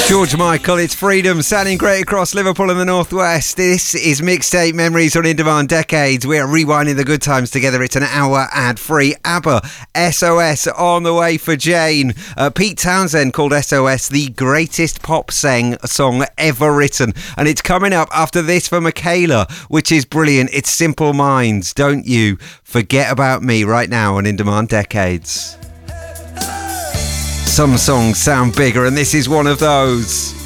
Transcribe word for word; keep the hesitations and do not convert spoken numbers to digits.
George Michael, it's Freedom, sounding great across Liverpool and the Northwest. This is Mixtape Memories on In Demand Decades. We are rewinding the good times together. It's an hour ad-free. ABBA, S O S on the way for Jane. Uh, Pete Townsend called S O S the greatest pop sang song ever written. And it's coming up after this for Michaela, which is brilliant. It's Simple Minds. Don't you forget about me right now on In Demand Decades. Some songs sound bigger, and this is one of those.